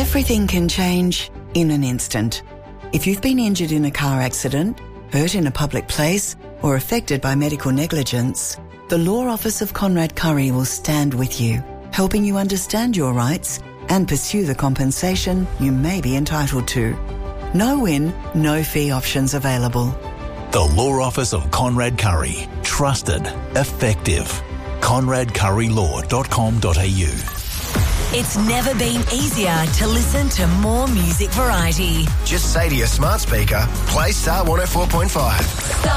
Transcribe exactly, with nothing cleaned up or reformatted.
Everything can change in an instant. If you've been injured in a car accident, hurt in a public place, or affected by medical negligence, the Law Office of Conrad Curry will stand with you, helping you understand your rights and pursue the compensation you may be entitled to. No win, no fee options available. The Law Office of Conrad Curry. Trusted. Effective. conrad curry law dot com dot a u. It's never been easier to listen to more music variety. Just say to your smart speaker, play Star one oh four point five. Star